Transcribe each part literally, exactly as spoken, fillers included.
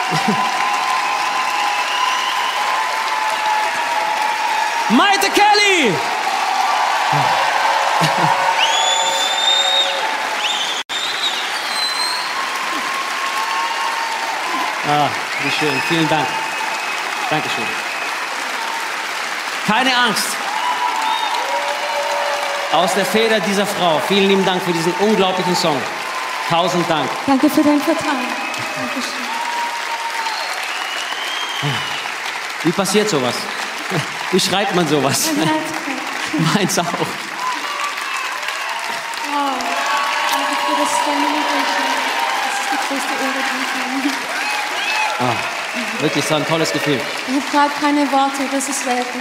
Maite Kelly! Ah, wie schön. Vielen Dank. Dankeschön. Keine Angst. Aus der Feder dieser Frau. Vielen lieben Dank für diesen unglaublichen Song. Tausend Dank. Danke für dein Vertrauen. Dankeschön. Wie passiert sowas? Wie schreibt man sowas? Mein Herz brennt. Meins auch. Wow. Danke für das Celebration. Das ist die größte Ehre, die ich habe. Ah, wirklich, so ein tolles Gefühl. Ich habe gerade keine Worte, das ist selten.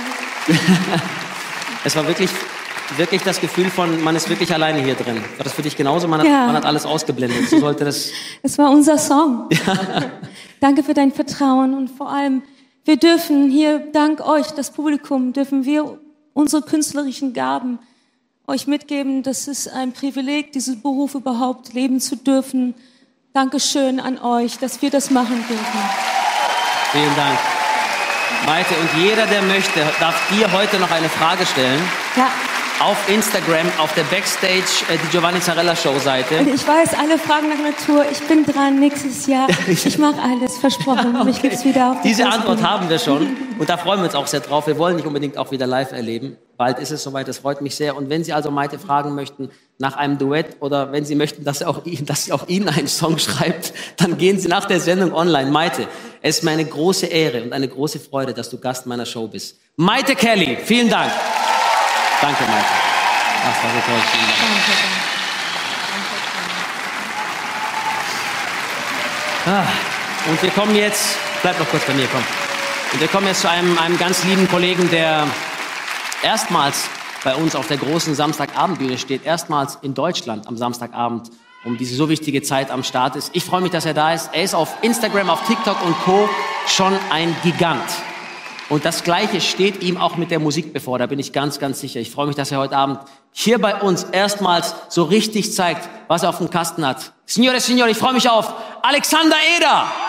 Es war wirklich, wirklich das Gefühl von, man ist wirklich alleine hier drin. War das für dich genauso? Man hat, Ja. man hat alles ausgeblendet. So sollte das... Es war unser Song. Ja. Danke für dein Vertrauen und vor allem, wir dürfen hier, dank euch, das Publikum, dürfen wir unsere künstlerischen Gaben euch mitgeben. Das ist ein Privileg, diesen Beruf überhaupt leben zu dürfen. Dankeschön an euch, dass wir das machen dürfen. Vielen Dank. Maite, und jeder, der möchte, darf dir heute noch eine Frage stellen. Ja. Auf Instagram, auf der Backstage, äh, die Giovanni Zarella Show Seite. Und ich weiß, alle fragen nach Natur. Ich bin dran nächstes Jahr. Ich mache alles, versprochen. Okay. Mich gibt's wieder auf die Diese Bühne. Antwort haben wir schon. Und da freuen wir uns auch sehr drauf. Wir wollen nicht unbedingt auch wieder live erleben. Bald ist es soweit, das freut mich sehr. Und wenn Sie also Maite fragen möchten nach einem Duett oder wenn Sie möchten, dass, er auch, dass sie auch Ihnen einen Song schreibt, dann gehen Sie nach der Sendung online. Maite, es ist mir eine große Ehre und eine große Freude, dass du Gast meiner Show bist. Maite Kelly, vielen Dank. Danke, Maite. Das war so toll. Vielen Dank. Danke, danke. Ah, und wir kommen jetzt, bleib noch kurz bei mir, komm. Und wir kommen jetzt zu einem, einem ganz lieben Kollegen, der erstmals bei uns auf der großen Samstagabendbühne steht, erstmals in Deutschland am Samstagabend um diese so wichtige Zeit am Start ist. Ich freue mich, dass er da ist. Er ist auf Instagram, auf TikTok und Co. schon ein Gigant. Und das Gleiche steht ihm auch mit der Musik bevor, da bin ich ganz, ganz sicher. Ich freue mich, dass er heute Abend hier bei uns erstmals so richtig zeigt, was er auf dem Kasten hat. Signore, Signore, ich freue mich auf Alexander Eder.